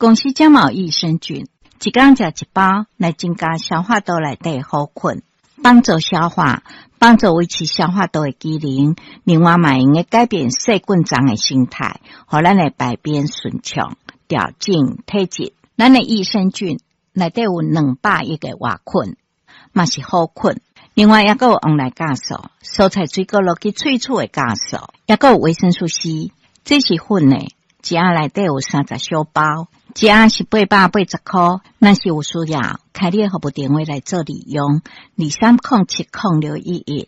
公司感冒益生菌，一天食一包来增加消化道内底好菌，帮助消化，帮助维持消化道的机能。另外嘛，用个改变细菌脏的形态，互咱的排便顺畅，调整体质。咱的益生菌内底有200亿个活菌，嘛是好菌。另外，也有黄来酵素、蔬菜水果落去萃取的酵素，也有维生素 C， 这是粉的，一盒内底有30小包，一盒是880块。咱是有需要，开你的服务电话来做利用，23070611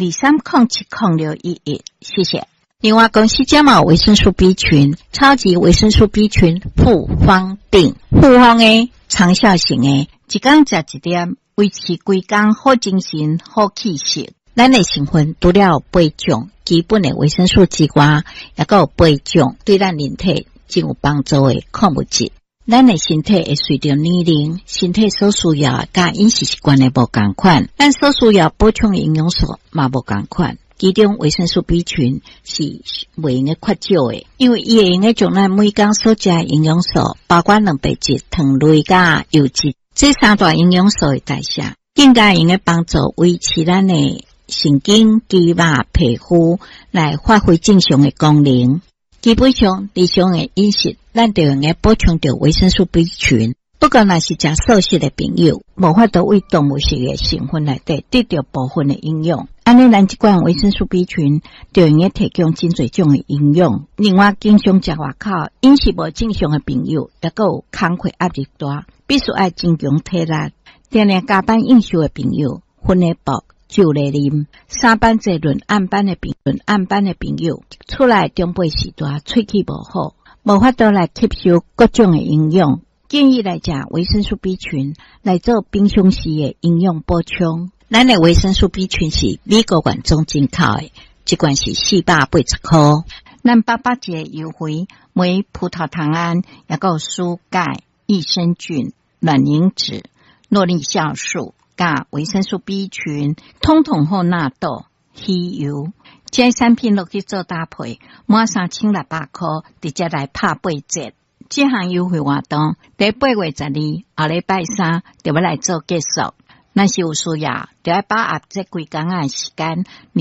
23070611，谢谢。另外，公司感冒维生素 B 群，超级维生素 B 群复方定，复方的长效型的，一天食一点。维持规工好精神好气色，咱的成分除了8种基本的维生素之外，也有8种对咱人体真有帮助的矿物质。咱的身体会随着年龄，身体所需要甲饮食习惯的无同款，咱所需要补充的营养素嘛无同款。其中维生素 B 群是袂用的缺少的，因为伊会用的将咱每天所食的营养素，包括蛋白质、糖类甲油脂。这3大营养素的代谢，更加用来帮助维持咱的神经、肌肉、皮肤来发挥正常的功能。基本上，日常的饮食，咱就用来补充到维生素 B 群。不过，若是食素食的朋友，无法度为动物性的成分内底得到部分的营养。安尼，咱这款维生素 B 群就用来提供真侪种的营养。另外，经常食外口饮食无正常的朋友，也有工课压力大。必须爱增强体力，定定加班应酬的朋友，分咧补就咧啉。上班坐轮暗班的朋友，出来中背时大，喙齿无好，无法度来吸收各种的营养。建议来食维生素 B 群来做平常时的营养补充。咱的维生素 B 群是美国原装进口的，一罐是480块。咱800节优惠，每葡萄糖胺也有蔬钙。益生菌、卵磷脂、诺丽酵素、加维生素 B 群，统统好纳豆、鱼油，这产品落去做搭配，满3600块，直接来拍8折。这项优惠活动，在8月12，下礼拜3就要来做结束。若是有需要，就要把握这几天的时间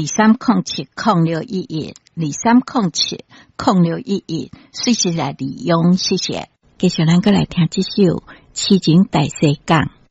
，23070611 23070611，随时来利用，谢谢。继续咱过来听这首《痴情大西港》。